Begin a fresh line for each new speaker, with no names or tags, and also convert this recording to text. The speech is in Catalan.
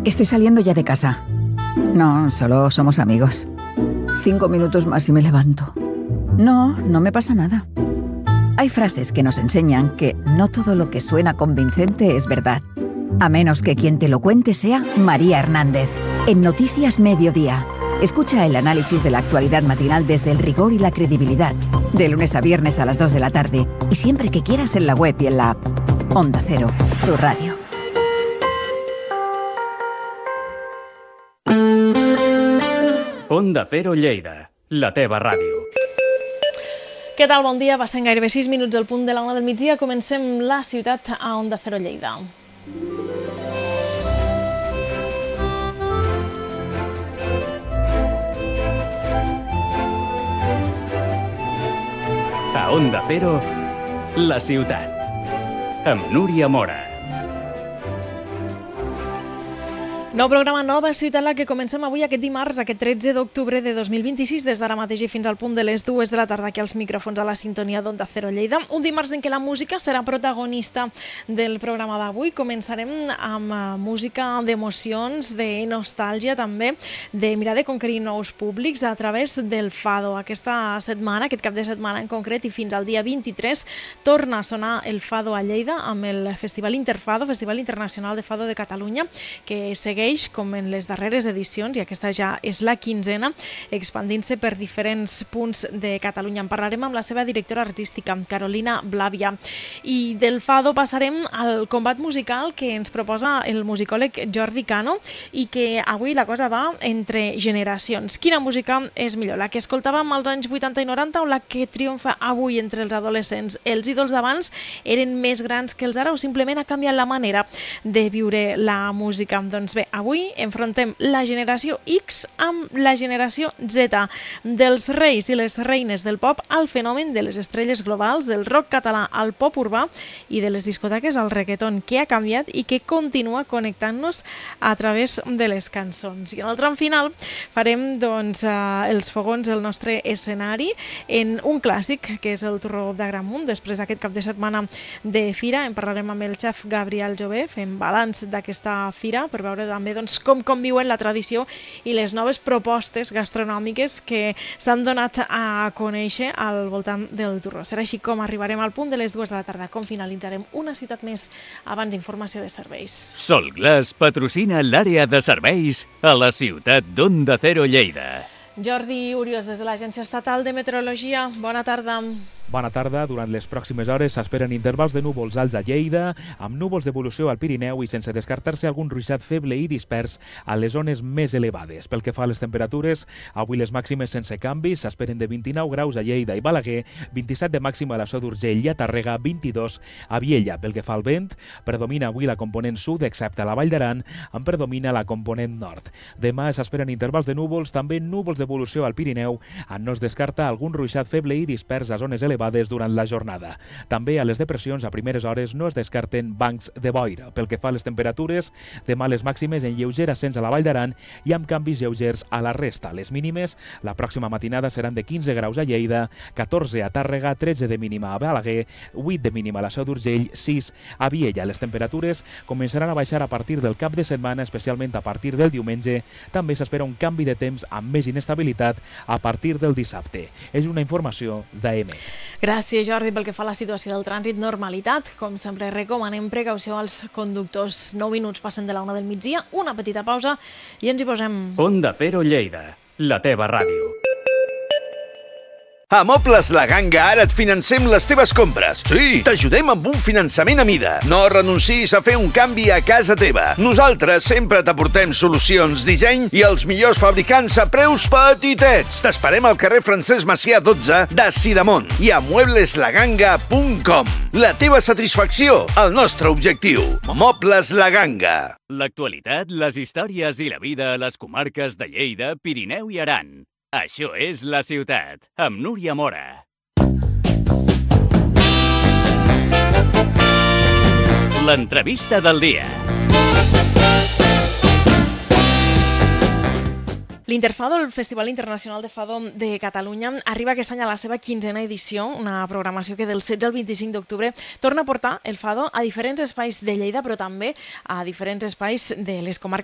Estoy saliendo ya de casa. No, solo somos amigos. 5 minutos más y me levanto. No, no me pasa nada. Hay frases que nos enseñan que no todo lo que suena convincente es verdad. A menos que quien te lo cuente sea María Hernández. En Noticias Mediodía. Escucha el análisis de la actualidad matinal desde el rigor y la credibilidad. De lunes a viernes a las 2 de la tarde. Y siempre que quieras en la web y en la app. Onda Cero, tu radio.
Onda Cero Lleida, la teva ràdio.
Què tal? Bon dia. Passen gairebé 6 minuts al punt de la 1 del migdia. Comencem la ciutat a Onda Cero Lleida.
A Onda Cero, la ciutat. Amb Núria Mora.
Nou programa, nova ciutat, la que comencem avui aquest dimarts, aquest 13 d'octubre de 2026, des d'ara mateix i fins al punt de les 2 de la tarda aquí als micròfons a la sintonia d'Onda Cero Lleida. Un dimarts en què la música serà protagonista del programa d'avui. Començarem amb música d'emocions, de nostàlgia també, de mirar de conquerir nous públics a través del Fado. Aquesta setmana, aquest cap de setmana en concret i fins al dia 23, torna a sonar el Fado a Lleida amb el Festival Interfado, Festival Internacional de Fado de Catalunya, que segueix com en les darreres edicions, i aquesta ja és la 15ena, expandint-se per diferents punts de Catalunya. En parlarem amb la seva directora artística, Carolina Blavia. I del Fado passarem al combat musical que ens proposa el musicòleg Jordi Cano i que avui la cosa va entre generacions. Quina música és millor? La que escoltàvem als anys 80 i 90 o la que triomfa avui entre els adolescents? Els ídols d'abans eren més grans que els ara o simplement ha canviat la manera de viure la música? Doncs bé, avui enfrontem la generació X amb la generació Z, dels reis i les reines del pop al fenomen de les estrelles globals, del rock català al pop urbà i de les discoteques al reggaeton, que ha canviat i que continua connectant-nos a través de les cançons. I en el tram final farem els fogons del nostre escenari en un clàssic, que és el Torró d'Agramunt. Després d'aquest cap de setmana de fira en parlarem amb el xef Gabriel Jové, fem balanç d'aquesta fira per veure també com conviuen la tradició i les noves propostes gastronòmiques que s'han donat a conèixer al voltant del Torró. Serà així com arribarem al punt de les 2 de la tarda, com finalitzarem una ciutat més abans d'informació de serveis.
Solglass patrocina l'àrea de serveis a la ciutat d'Onda Cero Lleida.
Jordi Uriós, des de l'Agència Estatal de Meteorologia. Bona tarda.
Bona tarda. Durant les pròximes hores s'esperen intervals de núvols alts a Lleida, amb núvols d'evolució al Pirineu i sense descartar-se algun ruixat feble i dispers a les zones més elevades. Pel que fa a les temperatures, avui les màximes sense canvis s'esperen de 29 graus a Lleida i Balaguer, 27 de màxima a la Seu d'Urgell i a Tàrrega, 22 a Viella. Pel que fa al vent, predomina avui la component sud, excepte a la Vall d'Aran, en predomina la component nord. Demà s'esperen intervals de núvols, també núvols d'evolució al Pirineu, en no es descarta algun ruixat feble i dispers a zones elevades durant la jornada. També a les depressions a primeres hores no es descarten bancs de boira. Pel que fa a les temperatures, demà les màximes en lleuger ascens a la Vall d'Aran i amb canvis lleugers a la resta. Les mínimes, la pròxima matinada seran de 15 graus a Lleida, 14 a Tàrrega, 13 de mínima a Balaguer, 8 de mínima a la Seu d'Urgell, 6 a Viella. Les temperatures començaran a baixar a partir del cap de setmana, especialment a partir del diumenge. També s'espera un canvi de temps amb més inestabilitat a partir del dissabte. És una informació d'AEME.
Gràcies, Jordi. Pel que fa a la situació del trànsit, normalitat. Com sempre, recomanem precaució als conductors. 9 minuts passen de la 1 del migdia, una petita pausa i ens hi posem.
Onda Cero Lleida, la teva ràdio.
A Mobles La Ganga ara et financem les teves compres. Sí, t'ajudem amb un finançament a mida. No renuncis a fer un canvi a casa teva. Nosaltres sempre t'aportem solucions, disseny i els millors fabricants a preus petitets. T'esperem al carrer Francesc Macià 12 de Sidamont i a muebleslaganga.com. La teva satisfacció, el nostre objectiu. Mobles La Ganga.
L'actualitat, les històries i la vida a les comarques de Lleida, Pirineu i Aran. Això és La Ciutat, amb Núria Mora. L'entrevista del dia.
L'Interfado, el Festival Internacional de Fado de Catalunya, arriba aquest any a la seva 15ª edició, una programació que del 16 al 25 d'octubre torna a portar el Fado a diferents espais de Lleida, però també a diferents espais de les comarques